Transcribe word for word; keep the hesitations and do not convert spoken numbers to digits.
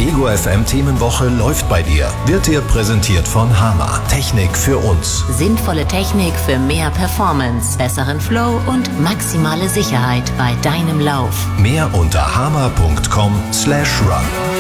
Ego F M Themenwoche läuft bei dir. Wird dir präsentiert von Hama. Technik für uns. Sinnvolle Technik für mehr Performance, besseren Flow und maximale Sicherheit bei deinem Lauf. Mehr unter hama punkt com slash run.